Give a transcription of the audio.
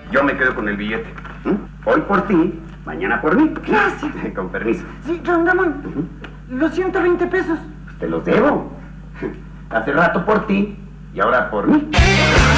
Yo me quedo con el billete. Hoy por ti, mañana por mí. Gracias. Con permiso. Sí, don Ramón. Los 120 pesos. Te los debo. Hace rato por ti y ahora por mí.